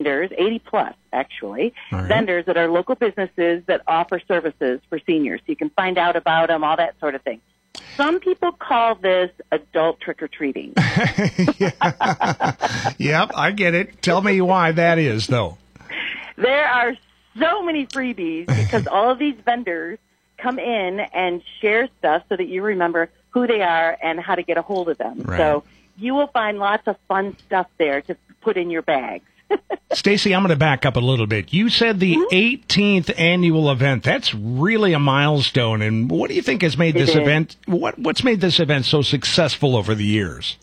vendors, 80 plus actually, All right. vendors that are local businesses that offer services for seniors. So you can find out about them, all that sort of thing. Some people call this adult trick-or-treating. Yep, I get it. Tell me why that is, though. There are so many freebies because all of these vendors come in and share stuff so that you remember who they are and how to get a hold of them. Right. So you will find lots of fun stuff there to put in your bags. Stacy, I'm going to back up a little bit. You said the 18th annual event. That's really a milestone. And what do you think has made this event? What's made this event so successful over the years?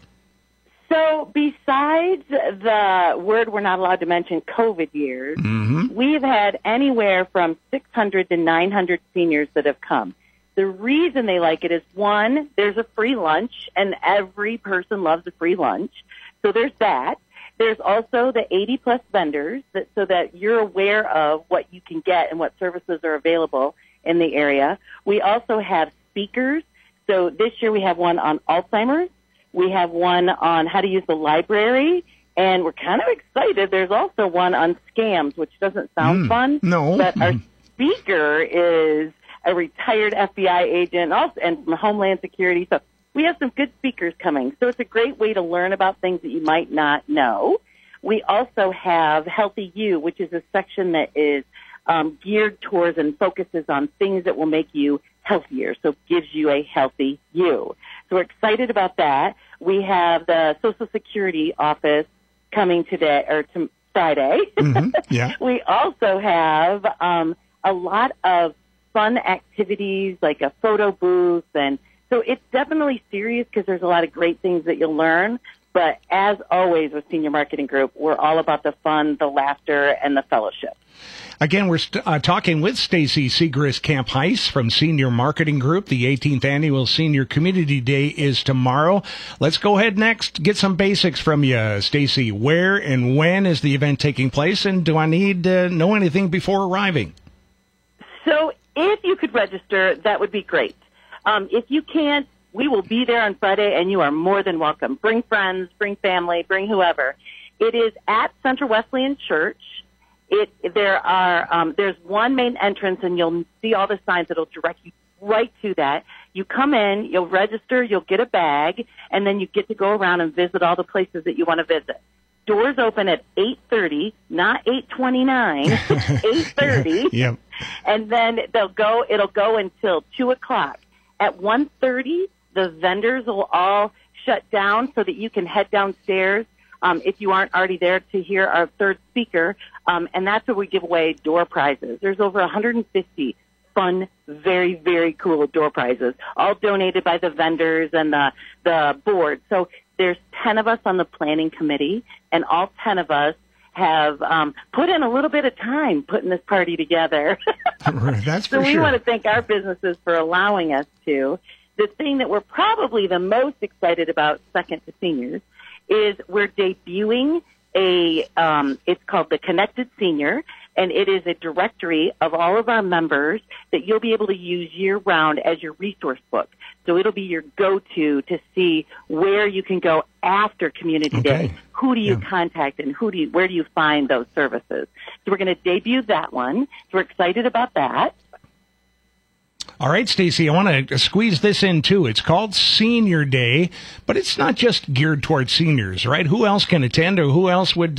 So besides the word we're not allowed to mention, COVID years, we've had anywhere from 600 to 900 seniors that have come. The reason they like it is, one, there's a free lunch, and every person loves a free lunch. So there's that. There's also the 80-plus vendors so that you're aware of what you can get and what services are available in the area. We also have speakers. So this year we have one on Alzheimer's. We have one on how to use the library. And we're kind of excited. There's also one on scams, which doesn't sound fun. No. But our speaker is a retired FBI agent and from Homeland Security. So we have some good speakers coming. So it's a great way to learn about things that you might not know. We also have Healthy You, which is a section that is geared towards and focuses on things that will make you healthier. So it gives you a healthy you. So we're excited about that. We have the Social Security office coming today or Friday. Yeah. We also have a lot of fun activities like a photo booth, and so it's definitely serious because there's a lot of great things that you'll learn. But as always with Senior Marketing Group, we're all about the fun, the laughter, and the fellowship. Again, we're talking with Stacy Segrist Camp-Heiss from Senior Marketing Group. The 18th Annual Senior Community Day is tomorrow. Let's go ahead next, get some basics from you, Stacy. Where and when is the event taking place, and do I need to know anything before arriving? So if you could register, that would be great. If you can't, we will be there on Friday, and you are more than welcome. Bring friends, bring family, bring whoever. It is at Central Wesleyan Church. There's one main entrance, and you'll see all the signs that'll direct you right to that. You come in, you'll register, you'll get a bag, and then you get to go around and visit all the places that you want to visit. Doors open at 8:30, not 8:29, 8:30. Yep. And then it'll go until 2 o'clock. At 1:30, the vendors will all shut down so that you can head downstairs if you aren't already there to hear our third speaker. And that's where we give away door prizes. There's over 150 fun, very, very cool door prizes, all donated by the vendors and the board. So there's 10 of us on the planning committee, and all 10 of us have put in a little bit of time putting this party together. That's for so we sure. want to thank our businesses for allowing us to. The thing that we're probably the most excited about, second to seniors, is we're debuting it's called the Connected Senior, and it is a directory of all of our members that you'll be able to use year-round as your resource book. So it'll be your go-to to see where you can go after Community Day. Who do you contact, and where do you find those services? So we're going to debut that one. So we're excited about that. All right, Stacy, I want to squeeze this in, too. It's called Senior Day, but it's not just geared towards seniors, right? Who else can attend, or who else would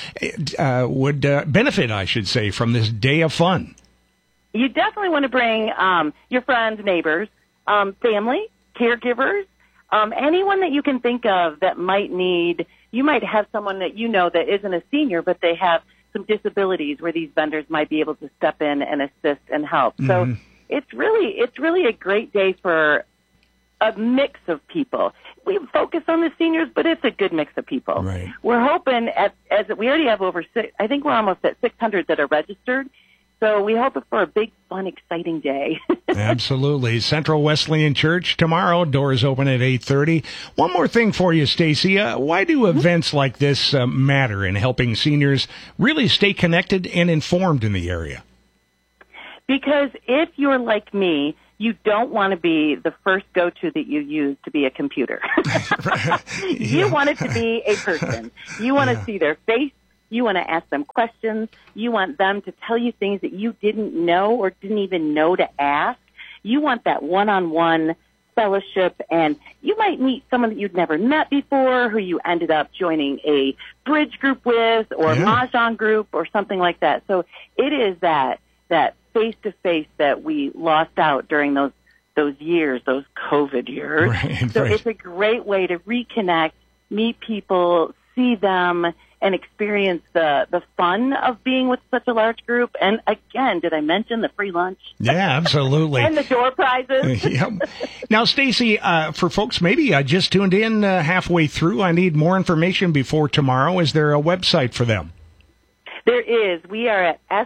benefit, I should say, from this day of fun? You definitely want to bring your friends, neighbors, family, caregivers, anyone that you can think of that might need. You might have someone that you know that isn't a senior, but they have some disabilities where these vendors might be able to step in and assist and help. So it's really a great day for a mix of people. We focus on the seniors, but it's a good mix of people. Right. We're hoping, as we already have I think we're almost at 600 that are registered. So we hope for a big, fun, exciting day. Absolutely. Central Wesleyan Church tomorrow. Doors open at 8:30. One more thing for you, Stacy. Why do events like this matter in helping seniors really stay connected and informed in the area? Because if you're like me, you don't want to be the first go-to that you use to be a computer. You want it to be a person. You want to see their face. You want to ask them questions. You want them to tell you things that you didn't know or didn't even know to ask. You want that one-on-one fellowship, and you might meet someone that you'd never met before who you ended up joining a bridge group with or Mahjong group or something like that. So it is that face-to-face that we lost out during those years, those COVID years. So it's a great way to reconnect, meet people, see them, and experience the fun of being with such a large group. And again, did I mention the free lunch? Yeah, absolutely. And the door prizes. Yep. Now, Stacy, for folks maybe I just tuned in halfway through, I need more information before tomorrow. Is there a website for them? There is. We are at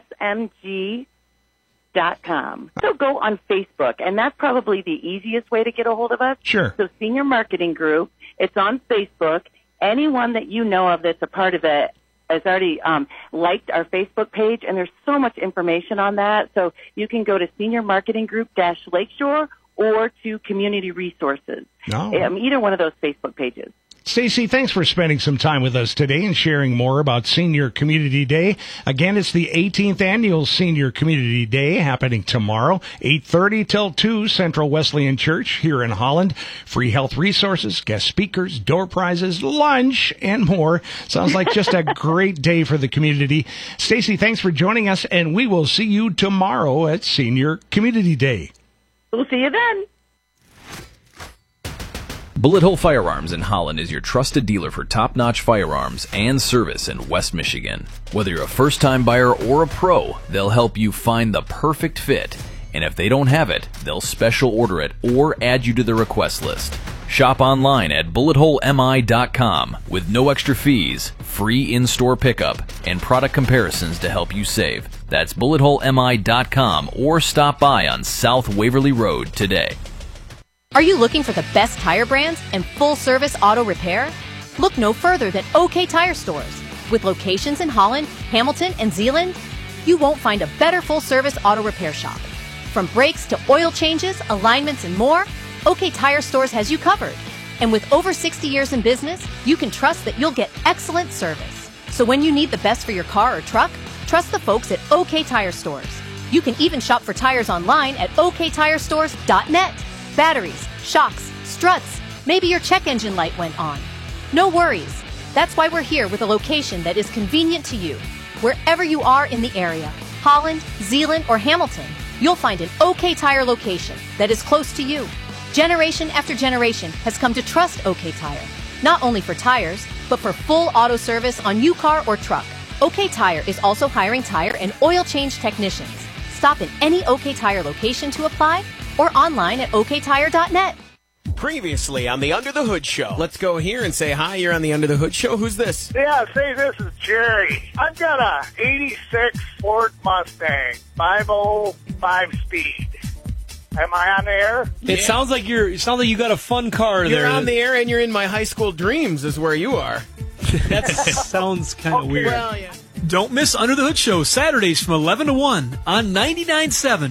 smg.com. So go on Facebook, and that's probably the easiest way to get a hold of us. Sure. So Senior Marketing Group, it's on Facebook. Anyone that you know of that's a part of it has already liked our Facebook page, and there's so much information on that. So you can go to Senior Marketing Group-Lakeshore or to Community Resources. Either one of those Facebook pages. Stacy, thanks for spending some time with us today and sharing more about Senior Community Day. Again, it's the 18th Annual Senior Community Day happening tomorrow, 8:30 till 2, Central Wesleyan Church here in Holland. Free health resources, guest speakers, door prizes, lunch, and more. Sounds like just a great day for the community. Stacy, thanks for joining us, and we will see you tomorrow at Senior Community Day. We'll see you then. Bullet Hole Firearms in Holland is your trusted dealer for top-notch firearms and service in West Michigan. Whether you're a first-time buyer or a pro, they'll help you find the perfect fit. And if they don't have it, they'll special order it or add you to the request list. Shop online at bulletholemi.com with no extra fees, free in-store pickup, and product comparisons to help you save. That's bulletholemi.com or stop by on South Waverly Road today. Are you looking for the best tire brands and full-service auto repair? Look no further than OK Tire Stores. With locations in Holland, Hamilton, and Zeeland, you won't find a better full-service auto repair shop. From brakes to oil changes, alignments, and more, OK Tire Stores has you covered. And with over 60 years in business, you can trust that you'll get excellent service. So when you need the best for your car or truck, trust the folks at OK Tire Stores. You can even shop for tires online at oktirestores.net. Batteries, shocks, struts, maybe your check engine light went on. No worries. That's why we're here with a location that is convenient to you. Wherever you are in the area, Holland, Zeeland, or Hamilton, you'll find an OK Tire location that is close to you. Generation after generation has come to trust OK Tire, not only for tires, but for full auto service on your car or truck. OK Tire is also hiring tire and oil change technicians. Stop in any OK Tire location to apply or online at oktire.net. Previously on the Under the Hood Show. Let's go here and say hi. You're on the Under the Hood Show. Who's this? Yeah, say this is Jerry. I've got a 86 Ford Mustang, 505 speed. Am I on the air? It sounds like you got a fun car there. You're on the air and you're in my high school dreams is where you are. That sounds kind of weird. Well, yeah. Don't miss Under the Hood Show Saturdays from 11 to 1 on 99.7,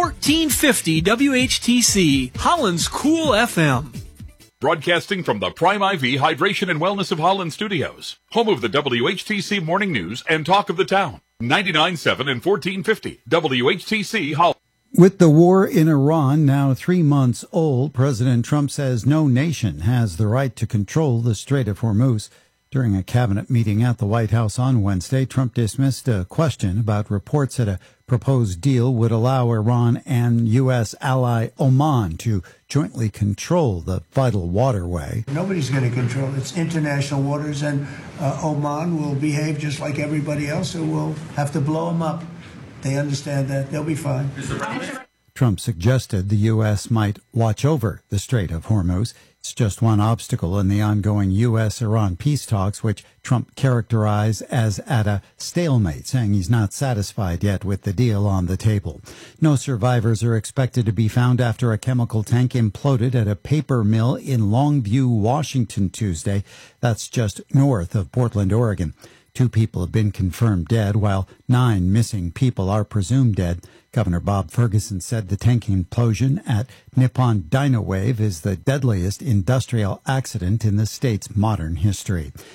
1450 WHTC, Holland's Cool FM. Broadcasting from the Prime IV Hydration and Wellness of Holland studios, home of the WHTC Morning News and Talk of the Town. 99.7 and 1450 WHTC Holland. With the war in Iran now 3 months old, President Trump says no nation has the right to control the Strait of Hormuz. During a cabinet meeting at the White House on Wednesday, Trump dismissed a question about reports that a proposed deal would allow Iran and U.S. ally Oman to jointly control the vital waterway. Nobody's going to control it. It's international waters, and Oman will behave just like everybody else, so we'll have to blow them up. They understand that. They'll be fine. Trump suggested the U.S. might watch over the Strait of Hormuz. It's just one obstacle in the ongoing U.S.-Iran peace talks, which Trump characterized as at a stalemate, saying he's not satisfied yet with the deal on the table. No survivors are expected to be found after a chemical tank imploded at a paper mill in Longview, Washington, Tuesday. That's just north of Portland, Oregon. 2 people have been confirmed dead, while 9 missing people are presumed dead. Governor Bob Ferguson said the tank implosion at Nippon Dynawave is the deadliest industrial accident in the state's modern history.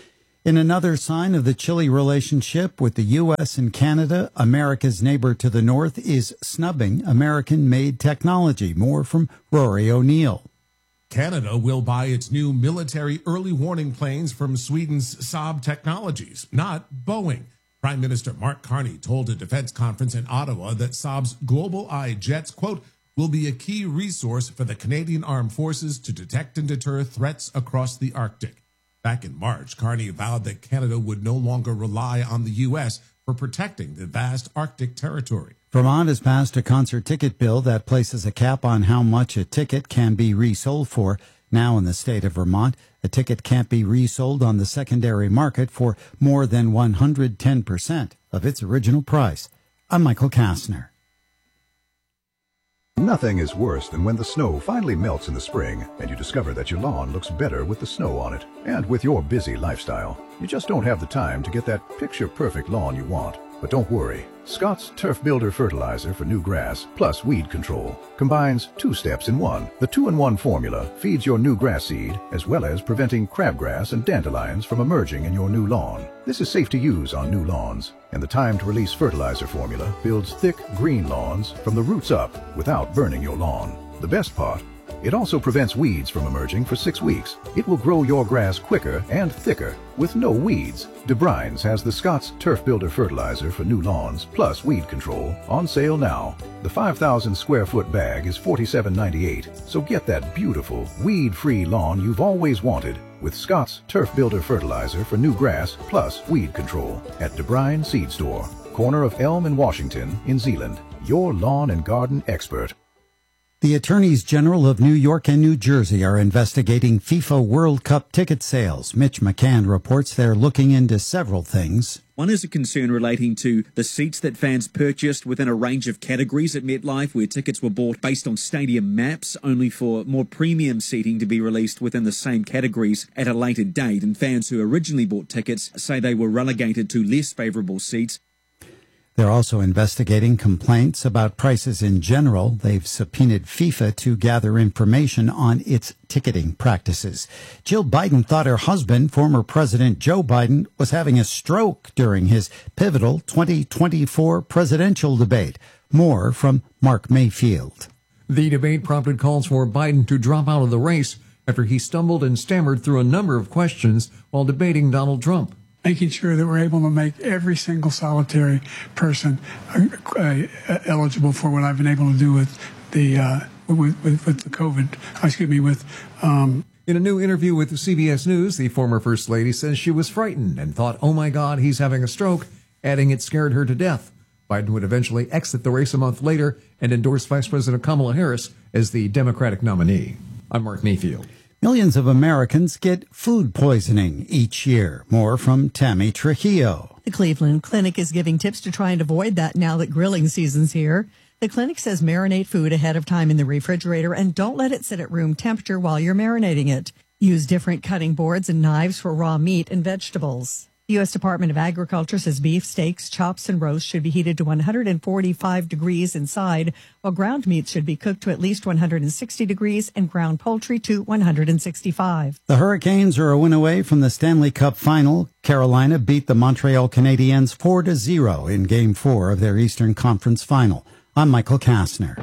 In another sign of the chilly relationship with the U.S. and Canada, America's neighbor to the north is snubbing American-made technology. More from Rory O'Neill. Canada will buy its new military early warning planes from Sweden's Saab Technologies, not Boeing. Prime Minister Mark Carney told a defense conference in Ottawa that Saab's Global Eye jets, quote, will be a key resource for the Canadian Armed Forces to detect and deter threats across the Arctic. Back in March, Carney vowed that Canada would no longer rely on the U.S. for protecting the vast Arctic territory. Vermont has passed a concert ticket bill that places a cap on how much a ticket can be resold for. Now in the state of Vermont, a ticket can't be resold on the secondary market for more than 110% of its original price. I'm Michael Kastner. Nothing is worse than when the snow finally melts in the spring and you discover that your lawn looks better with the snow on it. And with your busy lifestyle, you just don't have the time to get that picture-perfect lawn you want. But don't worry. Scott's Turf Builder Fertilizer for new grass plus weed control combines 2 steps in one. The 2-in-1 formula feeds your new grass seed as well as preventing crabgrass and dandelions from emerging in your new lawn. This is safe to use on new lawns, and the time-to-release fertilizer formula builds thick green lawns from the roots up without burning your lawn. The best part, it also prevents weeds from emerging for 6 weeks. It will grow your grass quicker and thicker with no weeds. DeBrines has the Scott's Turf Builder Fertilizer for new lawns plus weed control on sale now. The 5,000 square foot bag is $47.98, so get that beautiful, weed-free lawn you've always wanted with Scott's Turf Builder Fertilizer for new grass plus weed control at DeBrine Seed Store, corner of Elm and Washington in Zeeland. Your lawn and garden expert. The Attorneys General of New York and New Jersey are investigating FIFA World Cup ticket sales. Mitch McCann reports they're looking into several things. One is a concern relating to the seats that fans purchased within a range of categories at MetLife, where tickets were bought based on stadium maps, only for more premium seating to be released within the same categories at a later date. And fans who originally bought tickets say they were relegated to less favourable seats. They're also investigating complaints about prices in general. They've subpoenaed FIFA to gather information on its ticketing practices. Jill Biden thought her husband, former President Joe Biden, was having a stroke during his pivotal 2024 presidential debate. More from Mark Mayfield. The debate prompted calls for Biden to drop out of the race after he stumbled and stammered through a number of questions while debating Donald Trump. Making sure that we're able to make every single solitary person eligible for what I've been able to do with the COVID. In a new interview with CBS News, the former First Lady says she was frightened and thought, "Oh my God, he's having a stroke," adding it scared her to death. Biden would eventually exit the race a month later and endorse Vice President Kamala Harris as the Democratic nominee. I'm Mark Mayfield. Millions of Americans get food poisoning each year. More from Tammy Trujillo. The Cleveland Clinic is giving tips to try and avoid that now that grilling season's here. The clinic says marinate food ahead of time in the refrigerator and don't let it sit at room temperature while you're marinating it. Use different cutting boards and knives for raw meat and vegetables. The U.S. Department of Agriculture says beef, steaks, chops, and roasts should be heated to 145 degrees inside, while ground meat should be cooked to at least 160 degrees and ground poultry to 165. The Hurricanes are a win away from the Stanley Cup final. Carolina beat the Montreal Canadiens 4-0 in Game 4 of their Eastern Conference final. I'm Michael Kastner.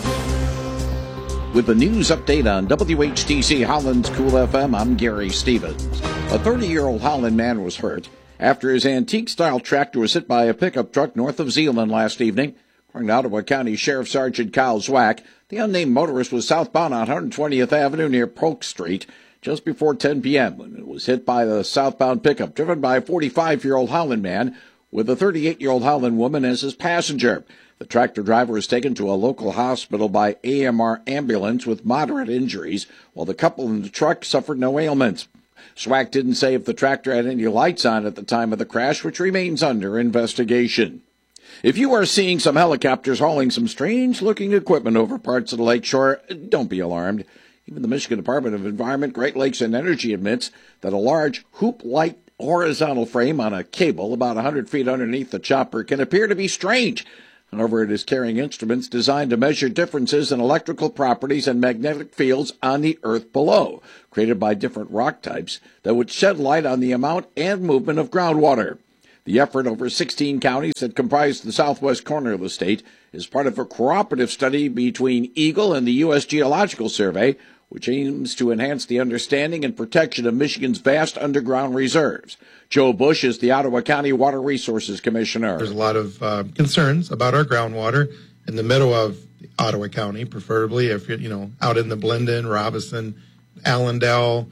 With the news update on WHTC Holland's Cool FM, I'm Gary Stevens. A 30-year-old Holland man was hurt after his antique-style tractor was hit by a pickup truck north of Zeeland last evening. According to Ottawa County Sheriff Sergeant Kyle Zwack, the unnamed motorist was southbound on 120th Avenue near Polk Street just before 10 p.m. when it was hit by the southbound pickup driven by a 45-year-old Holland man with a 38-year-old Holland woman as his passenger. The tractor driver was taken to a local hospital by AMR ambulance with moderate injuries, while the couple in the truck suffered no ailments. Zwack didn't say if the tractor had any lights on at the time of the crash, which remains under investigation. If you are seeing some helicopters hauling some strange-looking equipment over parts of the lakeshore, don't be alarmed. Even the Michigan Department of Environment, Great Lakes, and Energy admits that a large hoop-like horizontal frame on a cable about 100 feet underneath the chopper can appear to be strange. However, it is carrying instruments designed to measure differences in electrical properties and magnetic fields on the Earth below, created by different rock types that would shed light on the amount and movement of groundwater. The effort over 16 counties that comprise the southwest corner of the state is part of a cooperative study between Eagle and the U.S. Geological Survey, which aims to enhance the understanding and protection of Michigan's vast underground reserves. Joe Bush is the Ottawa County Water Resources Commissioner. There's a lot of concerns about our groundwater in the middle of Ottawa County, preferably if you're, out in the Blendon, Robinson, Allendale,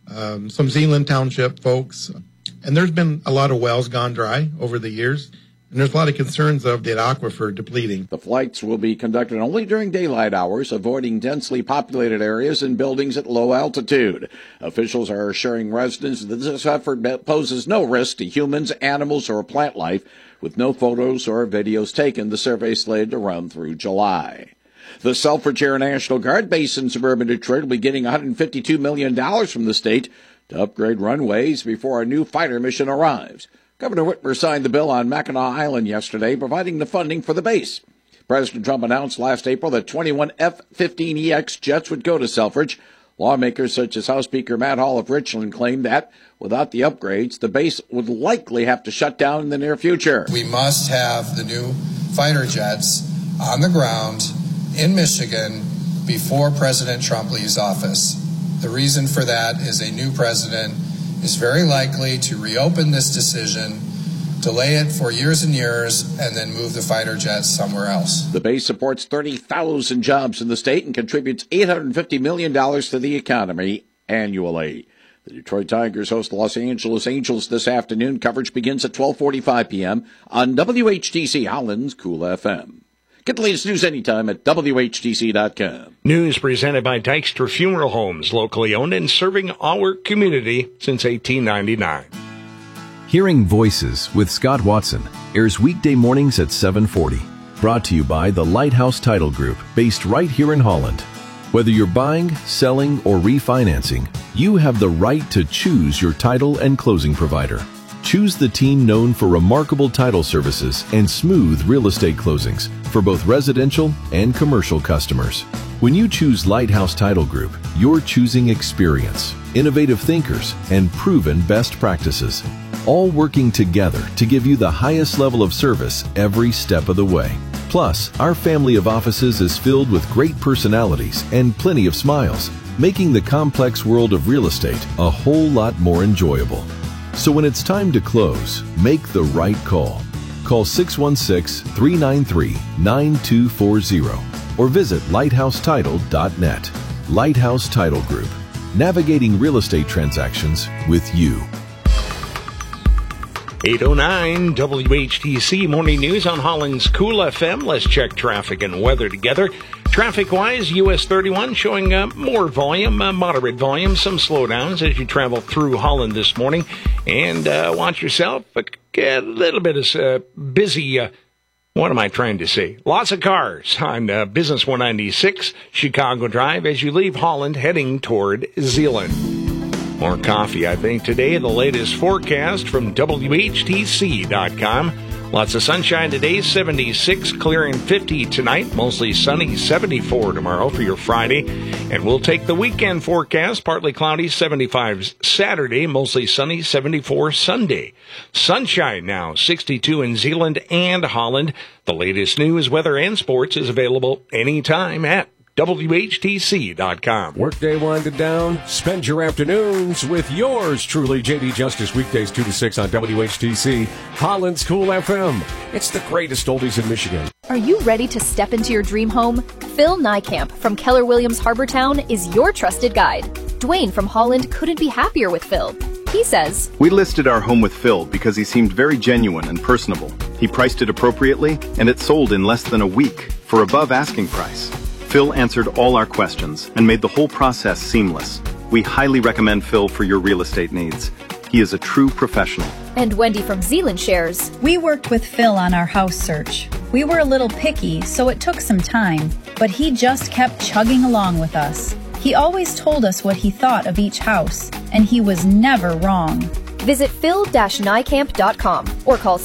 some Zeeland Township folks. And there's been a lot of wells gone dry over the years. And there's a lot of concerns of the aquifer depleting. The flights will be conducted only during daylight hours, avoiding densely populated areas and buildings at low altitude. Officials are assuring residents that this effort poses no risk to humans, animals, or plant life, with no photos or videos taken. The survey slated to run through July. The Selfridge Air National Guard base in suburban Detroit will be getting $152 million from the state to upgrade runways before a new fighter mission arrives. Governor Whitmer signed the bill on Mackinac Island yesterday, providing the funding for the base. President Trump announced last April that 21 F-15EX jets would go to Selfridge. Lawmakers such as House Speaker Matt Hall of Richland claimed that, without the upgrades, the base would likely have to shut down in the near future. We must have the new fighter jets on the ground in Michigan before President Trump leaves office. The reason for that is a new president is very likely to reopen this decision, delay it for years and years, and then move the fighter jets somewhere else. The base supports 30,000 jobs in the state and contributes $850 million to the economy annually. The Detroit Tigers host the Los Angeles Angels this afternoon. Coverage begins at 12:45 p.m. on WHTC Holland's Cool FM. Get the latest news anytime at WHTC.com. News presented by Dykstra Funeral Homes, locally owned and serving our community since 1899. Hearing Voices with Scott Watson airs weekday mornings at 7:40. Brought to you by the Lighthouse Title Group, based right here in Holland. Whether you're buying, selling, or refinancing, you have the right to choose your title and closing provider. Choose the team known for remarkable title services and smooth real estate closings for both residential and commercial customers. When you choose Lighthouse Title Group, you're choosing experience, innovative thinkers, and proven best practices, all working together to give you the highest level of service every step of the way. Plus, our family of offices is filled with great personalities and plenty of smiles, making the complex world of real estate a whole lot more enjoyable. So when it's time to close, make the right call. Call 616-393-9240 or visit lighthousetitle.net. Lighthouse Title Group, navigating real estate transactions with you. 8:09 WHTC Morning News on Holland's Cool FM. Let's check traffic and weather together. Traffic-wise, US 31 showing more volume, moderate volume, some slowdowns as you travel through Holland this morning. And watch yourself, a little bit of busy, what am I trying to say? Lots of cars on Business 196, Chicago Drive, as you leave Holland heading toward Zeeland. More coffee, I think, today. The latest forecast from WHTC.com. Lots of sunshine today, 76, clearing 50 tonight, mostly sunny, 74 tomorrow for your Friday. And we'll take the weekend forecast, partly cloudy, 75 Saturday, mostly sunny, 74 Sunday. Sunshine now, 62 in Zeeland and Holland. The latest news, weather, and sports is available anytime at WHTC.com. Workday winded down. Spend your afternoons with yours truly, JD Justice, weekdays 2 to 6 on WHTC, Holland's Cool FM. It's the greatest oldies in Michigan. Are you ready to step into your dream home? Phil Nykamp from Keller Williams Harbortown is your trusted guide. Dwayne from Holland couldn't be happier with Phil. He says, "We listed our home with Phil because he seemed very genuine and personable. He priced it appropriately, and it sold in less than a week for above asking price. Phil answered all our questions and made the whole process seamless. We highly recommend Phil for your real estate needs. He is a true professional." And Wendy from Zeeland shares, "We worked with Phil on our house search. We were a little picky, so it took some time, but he just kept chugging along with us. He always told us what he thought of each house, and he was never wrong." Visit phil-nycamp.com or call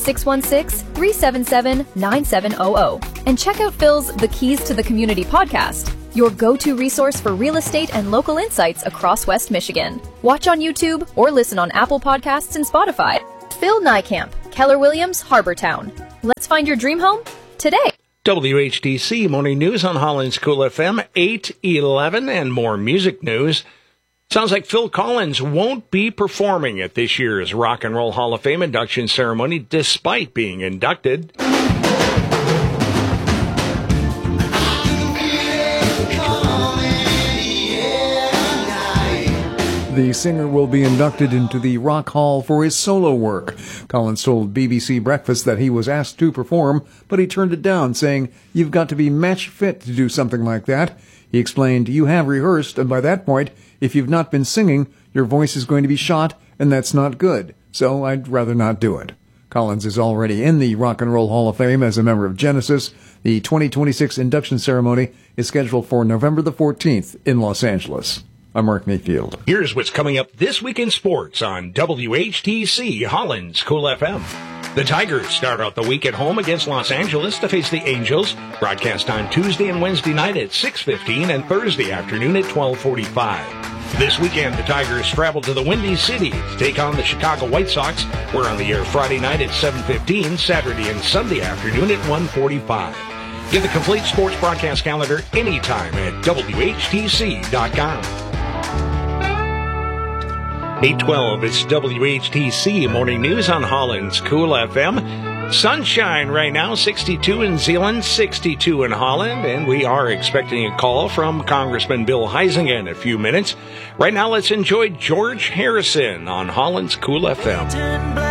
616-377-9700 and check out Phil's The Keys to the Community podcast, your go-to resource for real estate and local insights across West Michigan. Watch on YouTube or listen on Apple Podcasts and Spotify. Phil Nycamp, Keller Williams, Harbortown. Let's find your dream home today. WHTC Morning News on Holland's Cool FM, 8:11, and more music news. Sounds like Phil Collins won't be performing at this year's Rock and Roll Hall of Fame induction ceremony despite being inducted. The singer will be inducted into the Rock Hall for his solo work. Collins told BBC Breakfast that he was asked to perform, but he turned it down, saying, "You've got to be match fit to do something like that." He explained, "You have rehearsed, and by that point, if you've not been singing, your voice is going to be shot, and that's not good. So I'd rather not do it." Collins is already in the Rock and Roll Hall of Fame as a member of Genesis. The 2026 induction ceremony is scheduled for November the 14th in Los Angeles. I'm Mark Mayfield. Here's what's coming up this week in sports on WHTC Holland's Cool FM. The Tigers start out the week at home against Los Angeles to face the Angels. Broadcast on Tuesday and Wednesday night at 6:15 and Thursday afternoon at 12:45. This weekend, the Tigers travel to the Windy City to take on the Chicago White Sox. We're on the air Friday night at 7:15, Saturday and Sunday afternoon at 1:45. Get the complete sports broadcast calendar anytime at WHTC.com. 8:12, it's WHTC Morning News on Holland's Cool FM. Sunshine right now, 62 in Zeeland, 62 in Holland, and we are expecting a call from Congressman Bill Huizenga in a few minutes. Right now, let's enjoy George Harrison on Holland's Cool FM.